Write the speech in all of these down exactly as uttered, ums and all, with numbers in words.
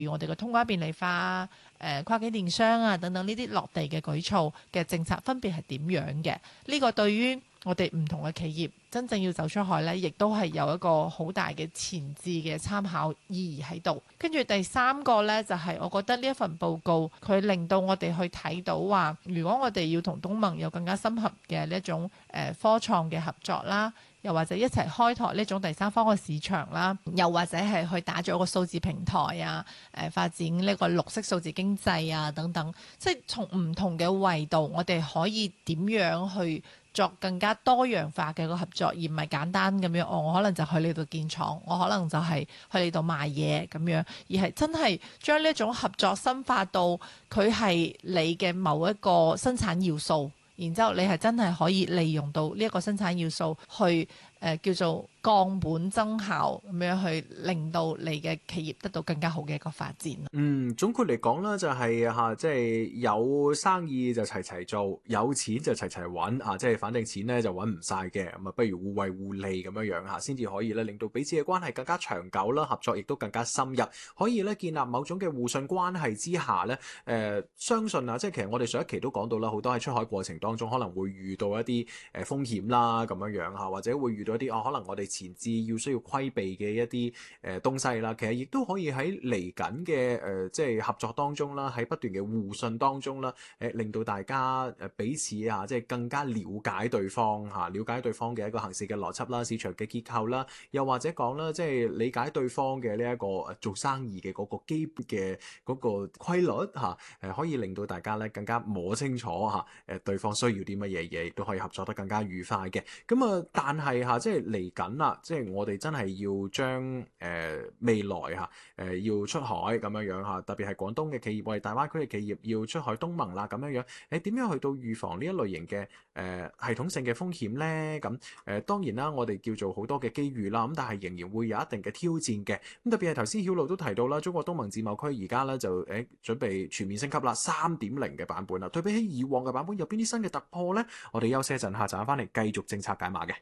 如我哋嘅通關便利化、誒、呃、跨境電商啊等等呢啲落地嘅舉措嘅政策分別係點樣嘅？呢、這個對於我哋唔同嘅企業真正要走出海呢，亦都係有一個好大嘅前置嘅參考意義喺度。跟住第三個呢，就係、是、我覺得呢一份報告佢令到我哋去睇到話，如果我哋要同東盟有更加深合嘅呢一種誒、呃、科創嘅合作啦，又或者一齊開拓呢種第三方嘅市場啦，又或者係去打造一個數字平台啊，誒、呃、發展呢個綠色數字經濟啊等等，即係從唔同嘅維度，我哋可以點樣去作更加多樣化嘅個合作，而唔係簡單咁樣，哦，我可能就去你度建廠，我可能就係去你度賣嘢咁樣，而係真係將呢一種合作深化到佢係你嘅某一個生產要素，然之後你係真係可以利用到呢一個生產要素去誒、呃、叫做降本增效咁樣去令到你嘅企業得到更加好嘅一個發展。 嗯，總括嚟講啦，就係、是、嚇，即、啊、係、就是、有生意就齊齊做，有錢就齊齊揾啊！即係反正錢咧就揾唔晒嘅，咁啊不如互惠互利咁樣樣嚇，先至可以咧令到彼此嘅關係更加長久啦，合作亦都更加深入，可以咧建立某種嘅互信關係之下咧，誒、呃、相信啊，即係其實我哋上一期都講到啦，好多喺出海過程當中可能會遇到一啲誒風險啦咁樣樣嚇，或者會遇到一啲哦可能我哋前置要需要規避嘅一啲誒東西啦，其實亦都可以喺嚟緊嘅誒即係合作當中啦，喺不斷嘅互信當中啦，誒令到大家誒彼此啊即係更加了解對方嚇，了解對方嘅一個行事嘅邏輯啦、市場嘅結構啦，又或者講啦，即係理解對方嘅呢一個誒做生意嘅嗰個基本嘅嗰個規律嚇，誒可以令到大家咧更加摸清楚嚇誒對方需要啲乜嘢嘢，亦都可以合作得更加愉快嘅。咁啊，但係嚇即係嚟緊啦，即係我哋真係要將誒、呃、未來嚇誒、呃、要出海咁樣樣嚇，特別係廣東嘅企業，我哋大灣區嘅企業要出海東盟啦咁樣樣，誒點樣去到預防呢一類型嘅誒、呃、系統性嘅風險咧？咁誒、呃、當然啦，我哋叫做好多嘅機遇啦，咁但係仍然會有一定嘅挑戰嘅。咁特別係頭先曉露都提到啦，中國東盟自貿區而家咧就誒、欸、準備全面升級啦，三點零嘅版本啦。對比起以往嘅版本，有邊啲新嘅突破咧？我哋休息一陣，下陣翻嚟繼續政策解碼嘅。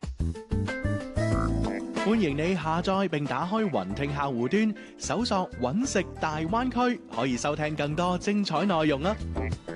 歡迎你下載並打開雲聽客戶端，搜索揾食大灣區，可以收聽更多精彩內容啊！